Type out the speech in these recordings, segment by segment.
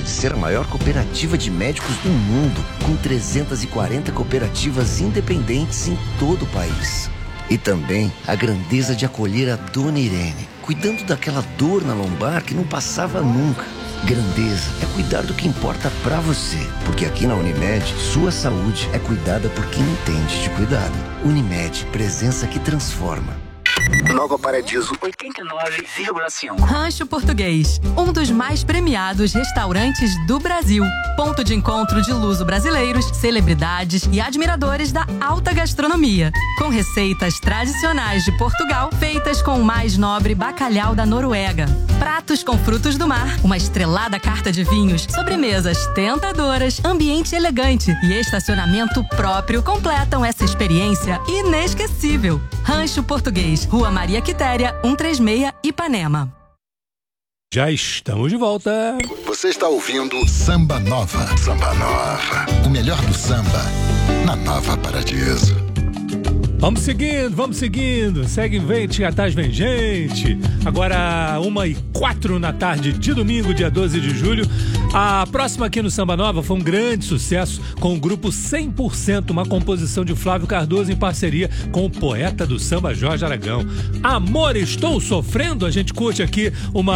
de ser a maior cooperativa de médicos do mundo, com 340 cooperativas independentes em todo o país. E também a grandeza de acolher a Dona Irene, cuidando daquela dor na lombar que não passava nunca. Grandeza é cuidar do que importa pra você, porque aqui na Unimed, sua saúde é cuidada por quem entende de cuidado. Unimed, presença que transforma. Nova Paradiso 89,5. Rancho Português, um dos mais premiados restaurantes do Brasil. Ponto de encontro de luso-brasileiros, celebridades e admiradores da alta gastronomia. Com receitas tradicionais de Portugal, feitas com o mais nobre bacalhau da Noruega. Pratos com frutos do mar, uma estrelada carta de vinhos, sobremesas tentadoras, ambiente elegante e estacionamento próprio completam essa experiência inesquecível. Rancho Português, Rua Maria Quitéria, 136, Ipanema. Já estamos de volta. Você está ouvindo Samba Nova. Samba Nova. O melhor do samba na Nova Paradiso. Vamos seguindo. Segue em frente, atrás vem gente. Agora 1h04 na tarde de domingo, dia 12 de julho. A próxima aqui no Samba Nova foi um grande sucesso com o grupo 100%, uma composição de Flávio Cardoso em parceria com o poeta do samba Jorge Aragão. Amor, estou sofrendo. A gente curte aqui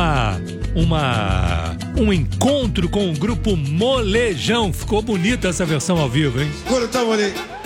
um encontro com o grupo Molejão. Ficou bonita essa versão ao vivo, hein? Agora tá, Molejão.